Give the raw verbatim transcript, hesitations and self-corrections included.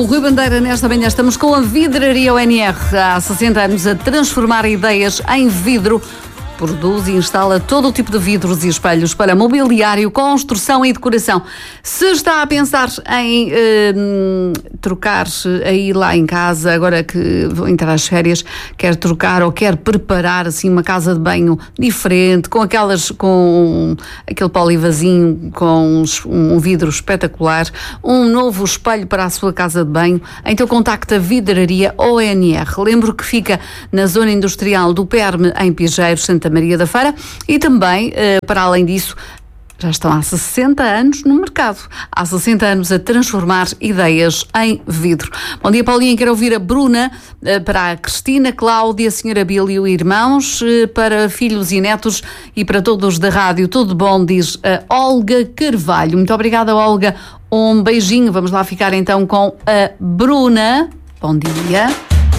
Rui Bandeira, nesta manhã estamos com a Vidraria O N R, há sessenta anos a transformar ideias em vidro. Produz e instala todo o tipo de vidros e espelhos para mobiliário, construção e decoração. Se está a pensar em eh, trocar aí lá em casa, agora que vão entrar as férias, quer trocar ou quer preparar assim uma casa de banho diferente, com aquelas, com aquele polivazinho, com um vidro espetacular, um novo espelho para a sua casa de banho, então contacta a Vidraria O N R. Lembro que fica na zona industrial do Perme, em Pigeiros, Santa Maria da Feira, e também, para além disso, já estão há sessenta anos no mercado. Há sessenta anos a transformar ideias em vidro. Bom dia, Paulinha. Quero ouvir a Bruna, para a Cristina, Cláudia, senhora Bílio e irmãos, para filhos e netos e para todos da rádio. Tudo bom, diz a Olga Carvalho. Muito obrigada, Olga. Um beijinho. Vamos lá ficar então com a Bruna. Bom dia.